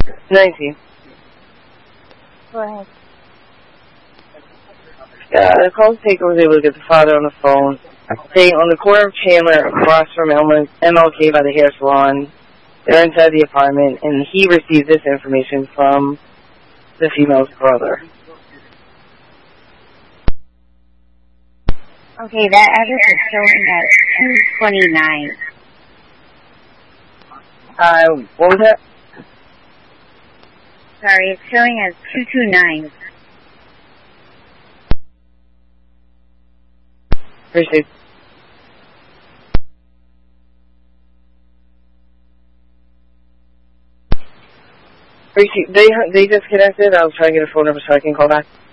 19. Go ahead. The call taker was able to get the father on the phone, saying on the corner of Chandler, across from MLK by the hair salon. They're inside the apartment, and he received this information from the female's brother. Okay, that address is showing at 229. What was that? Sorry, it's showing as 229. Appreciate it. They disconnected. I'll try to get a phone number so I can call back.